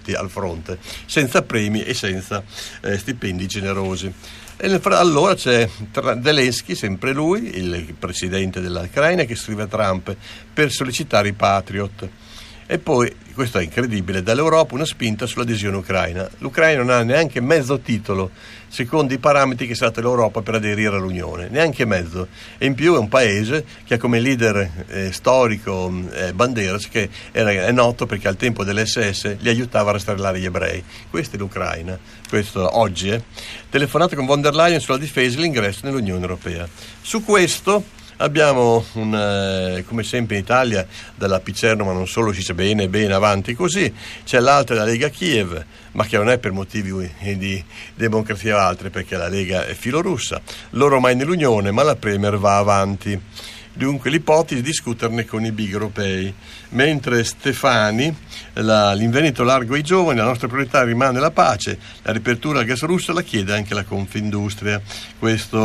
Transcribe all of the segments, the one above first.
tutti al fronte, senza premi e senza stipendi generosi. E allora c'è Zelensky, sempre lui, il presidente dell'Ucraina, che scrive a Trump per sollecitare i Patriot. E poi, questo è incredibile, dall'Europa una spinta sull'adesione ucraina. L'Ucraina non ha neanche mezzo titolo, secondo i parametri che è stata l'Europa per aderire all'Unione, neanche mezzo. E in più è un paese che ha come leader storico Banderas, che è noto perché al tempo dell'SS li aiutava a rastrellare gli ebrei. Questa è l'Ucraina, questo oggi. Telefonata con von der Leyen sulla difesa e l'ingresso nell'Unione Europea. Su questo abbiamo come sempre in Italia, dalla Picerno, ma non solo, si dice bene, avanti così. C'è l'altra, la Lega Kiev, ma che non è per motivi di democrazia o altre, perché la Lega è filorussa. Loro mai nell'Unione, ma la Premier va avanti. Dunque l'ipotesi di discuterne con i big europei. Mentre Stefani, l'inveneto largo ai giovani, la nostra priorità rimane la pace, la riapertura al gas russo la chiede anche la Confindustria. Questo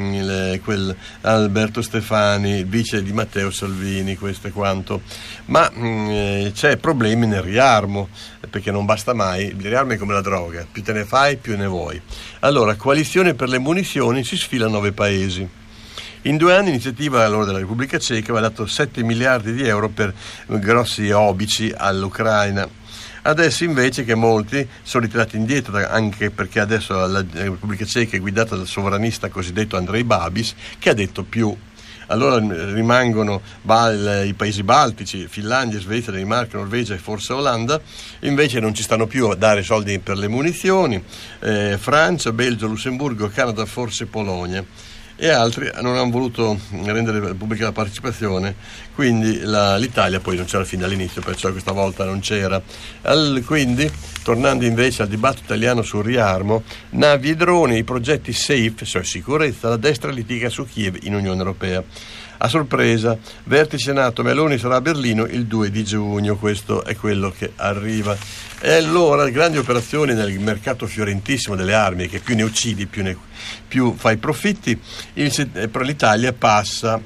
Alberto Stefani, vice di Matteo Salvini, questo è quanto. Ma c'è problemi nel riarmo, perché non basta mai, il riarmo è come la droga, più te ne fai più ne vuoi. Allora, coalizione per le munizioni, si sfila 9 paesi. In 2 anni l'iniziativa della Repubblica Ceca aveva dato 7 miliardi di euro per grossi obici all'Ucraina. Adesso invece che molti sono ritirati indietro, anche perché adesso la Repubblica Ceca è guidata dal sovranista cosiddetto Andrej Babis, che ha detto più. Allora rimangono i paesi baltici, Finlandia, Svezia, Danimarca, Norvegia e forse Olanda, invece non ci stanno più a dare soldi per le munizioni, Francia, Belgio, Lussemburgo, Canada, forse Polonia. E altri non hanno voluto rendere pubblica la partecipazione, quindi l'Italia poi non c'era fin dall'inizio, perciò questa volta non c'era. Quindi, tornando invece al dibattito italiano sul riarmo, navi e droni, i progetti SAFE, cioè sicurezza, la destra litiga su Kiev in Unione Europea. A sorpresa, vertice NATO Meloni sarà a Berlino il 2 di giugno, questo è quello che arriva. E allora, grandi operazioni nel mercato fiorentissimo delle armi, che più ne uccidi più fai profitti, però l'Italia passa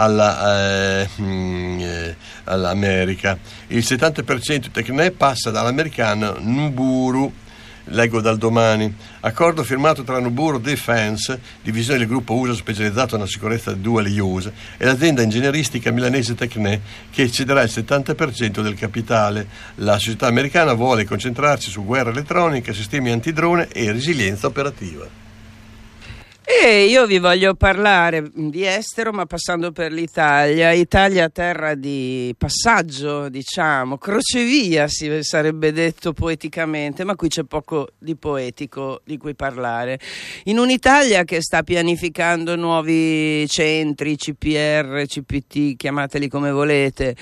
all'America. Il 70% di Tecne passa dall'americano Nuburu. Leggo dal Domani. Accordo firmato tra Nuburu Defense, divisione del gruppo USA specializzato nella sicurezza dual use, e l'azienda ingegneristica milanese Tecne, che cederà il 70% del capitale. La società americana vuole concentrarsi su guerra elettronica, sistemi antidrone e resilienza operativa. E io vi voglio parlare di estero, ma passando per l'Italia. Italia terra di passaggio, diciamo, crocevia si sarebbe detto poeticamente, ma qui c'è poco di poetico di cui parlare. In un'Italia che sta pianificando nuovi centri, CPR, CPT, chiamateli come volete,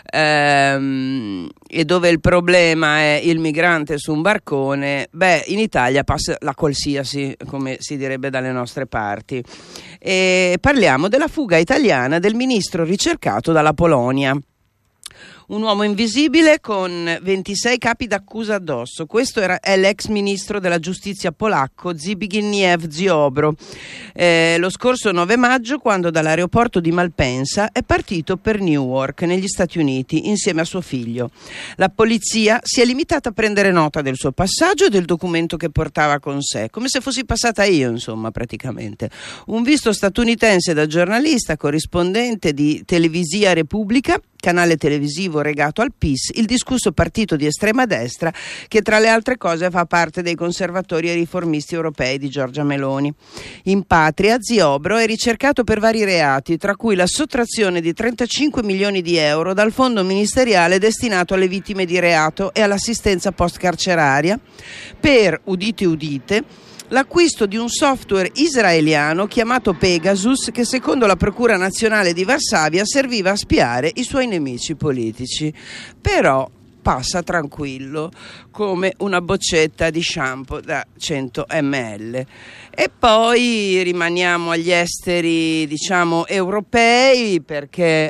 e dove il problema è il migrante su un barcone, in Italia passa la qualsiasi, come si direbbe dalle nostre parti. E parliamo della fuga italiana del ministro ricercato dalla Polonia. Un uomo invisibile con 26 capi d'accusa addosso. Questo è l'ex ministro della giustizia polacco Zbigniew Ziobro. Lo scorso 9 maggio, quando dall'aeroporto di Malpensa è partito per Newark, negli Stati Uniti, insieme a suo figlio. La polizia si è limitata a prendere nota del suo passaggio e del documento che portava con sé, come se fossi passata io, insomma, praticamente. Un visto statunitense da giornalista, corrispondente di Televisia Repubblica, canale televisivo regato al PIS, il discusso partito di estrema destra che tra le altre cose fa parte dei conservatori e riformisti europei di Giorgia Meloni. In patria Ziobro è ricercato per vari reati, tra cui la sottrazione di 35 milioni di euro dal fondo ministeriale destinato alle vittime di reato e all'assistenza post-carceraria per, udite udite, l'acquisto di un software israeliano chiamato Pegasus, che secondo la Procura Nazionale di Varsavia serviva a spiare i suoi nemici politici. Però passa tranquillo come una boccetta di shampoo da 100 ml. E poi rimaniamo agli esteri, diciamo, europei, perché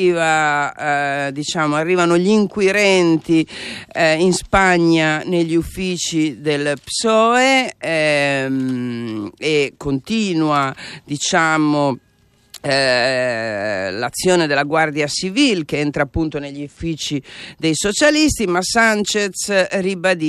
arrivano gli inquirenti in Spagna negli uffici del PSOE, e continua, diciamo, l'azione della Guardia Civile che entra appunto negli uffici dei socialisti, ma Sanchez ribadisce